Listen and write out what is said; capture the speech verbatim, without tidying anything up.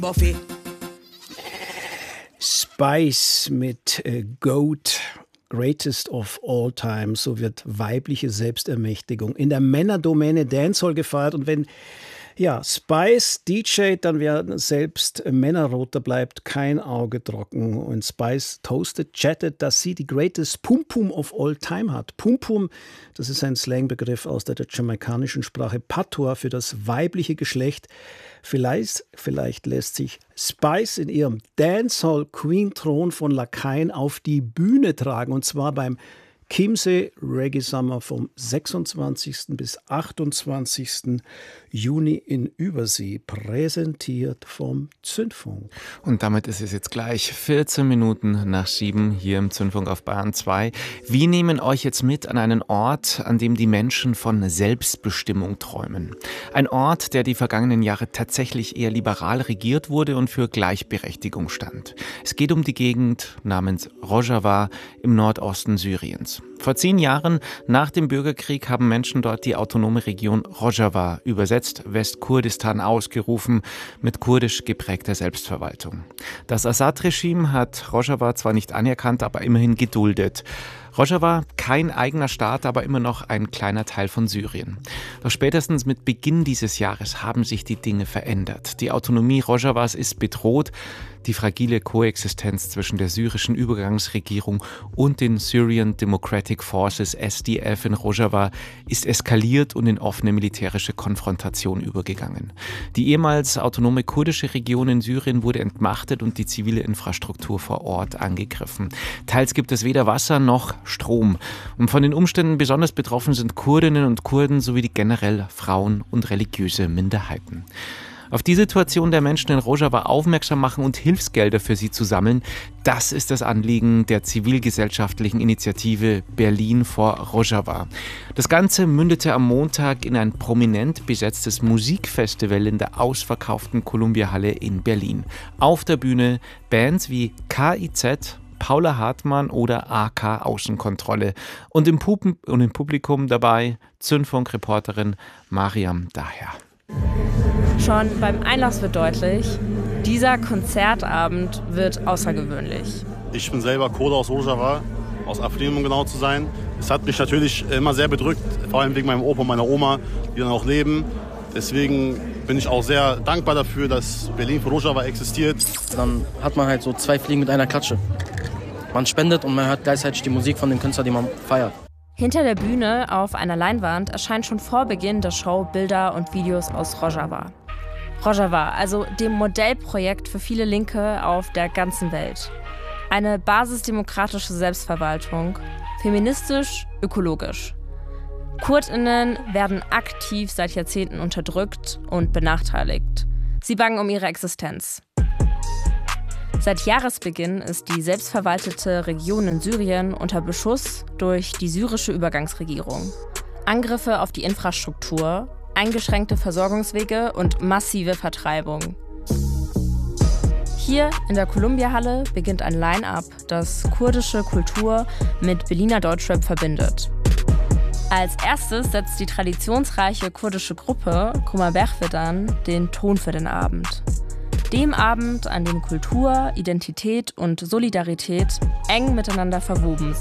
Buffy. Spice mit äh, Goat, Greatest of All Time. So wird weibliche Selbstermächtigung in der Männerdomäne Dancehall gefeiert. Und wenn ja, Spice D J, dann wäre selbst Männerrot, da bleibt kein Auge trocken. Und Spice toastet, chattet, dass sie die Greatest Pum Pum of All Time hat. Pum Pum, das ist ein Slangbegriff aus der jamaikanischen Sprache Patois für das weibliche Geschlecht. Vielleicht, vielleicht lässt sich Spice in ihrem Dancehall-Queen-Thron von Lakaien auf die Bühne tragen. Und zwar beim Chiemsee Reggae Summer vom sechsundzwanzigsten bis achtundzwanzigsten Juni in Übersee, präsentiert vom Zündfunk. Und damit ist es jetzt gleich vierzehn Minuten nach sieben hier im Zündfunk auf Bayern zwei. Wir nehmen euch jetzt mit an einen Ort, an dem die Menschen von Selbstbestimmung träumen. Ein Ort, der die vergangenen Jahre tatsächlich eher liberal regiert wurde und für Gleichberechtigung stand. Es geht um die Gegend namens Rojava im Nordosten Syriens. Vor zehn Jahren nach dem Bürgerkrieg haben Menschen dort die autonome Region Rojava, übersetzt Westkurdistan, ausgerufen, mit kurdisch geprägter Selbstverwaltung. Das Assad-Regime hat Rojava zwar nicht anerkannt, aber immerhin geduldet. Rojava, kein eigener Staat, aber immer noch ein kleiner Teil von Syrien. Doch spätestens mit Beginn dieses Jahres haben sich die Dinge verändert. Die Autonomie Rojavas ist bedroht. Die fragile Koexistenz zwischen der syrischen Übergangsregierung und den Syrian Democratic Forces S D F in Rojava ist eskaliert und in offene militärische Konfrontation übergegangen. Die ehemals autonome kurdische Region in Syrien wurde entmachtet und die zivile Infrastruktur vor Ort angegriffen. Teils gibt es weder Wasser noch Strom. Und von den Umständen besonders betroffen sind Kurdinnen und Kurden sowie die generell Frauen und religiöse Minderheiten. Auf die Situation der Menschen in Rojava aufmerksam machen und Hilfsgelder für sie zu sammeln, das ist das Anliegen der zivilgesellschaftlichen Initiative Berlin for Rojava. Das Ganze mündete am Montag in ein prominent besetztes Musikfestival in der ausverkauften Columbia-Halle in Berlin. Auf der Bühne Bands wie K I Z, Paula Hartmann oder A K Außenkontrolle. Und im, Pub- und im Publikum dabei Zündfunk-Reporterin Mariam Daher. Schon beim Einlass wird deutlich, dieser Konzertabend wird außergewöhnlich. Ich bin selber Kurde aus Rojava, aus Afrin, um genau zu sein. Es hat mich natürlich immer sehr bedrückt, vor allem wegen meinem Opa und meiner Oma, die dann auch leben. Deswegen bin ich auch sehr dankbar dafür, dass Berlin für Rojava existiert. Dann hat man halt so zwei Fliegen mit einer Klatsche. Man spendet und man hört gleichzeitig die Musik von den Künstlern, die man feiert. Hinter der Bühne auf einer Leinwand erscheinen schon vor Beginn der Show Bilder und Videos aus Rojava. Rojava, also dem Modellprojekt für viele Linke auf der ganzen Welt. Eine basisdemokratische Selbstverwaltung, feministisch, ökologisch. KurdInnen werden aktiv seit Jahrzehnten unterdrückt und benachteiligt. Sie bangen um ihre Existenz. Seit Jahresbeginn ist die selbstverwaltete Region in Syrien unter Beschuss durch die syrische Übergangsregierung. Angriffe auf die Infrastruktur, eingeschränkte Versorgungswege und massive Vertreibung. Hier in der Columbia-Halle beginnt ein Line-up, das kurdische Kultur mit Berliner Deutschrap verbindet. Als erstes setzt die traditionsreiche kurdische Gruppe Kuma Berchvedan den Ton für den Abend. Dem Abend, an dem Kultur, Identität und Solidarität eng miteinander verwoben sind.